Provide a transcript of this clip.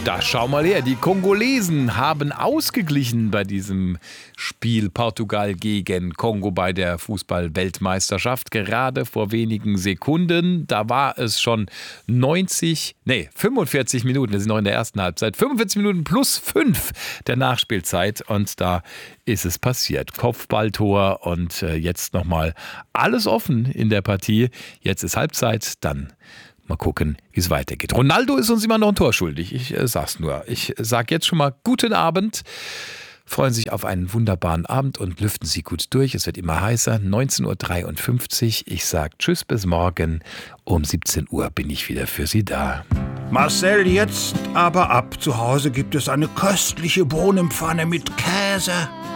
Da schau mal her, die Kongolesen haben ausgeglichen bei diesem Spiel Portugal gegen Kongo bei der Fußball-Weltmeisterschaft. Gerade vor wenigen Sekunden, da war es schon 45 Minuten, wir sind noch in der ersten Halbzeit, 45 Minuten plus 5 der Nachspielzeit und da ist es passiert. Kopfballtor und jetzt nochmal alles offen in der Partie. Jetzt ist Halbzeit, dann mal gucken, wie es weitergeht. Ronaldo ist uns immer noch ein Tor schuldig. Ich sag's nur. Ich sag jetzt schon mal guten Abend. Freuen sich auf einen wunderbaren Abend und lüften Sie gut durch. Es wird immer heißer. 19.53 Uhr. Ich sag Tschüss bis morgen. Um 17 Uhr bin ich wieder für Sie da. Marcel, jetzt aber ab. Zu Hause gibt es eine köstliche Bohnenpfanne mit Käse.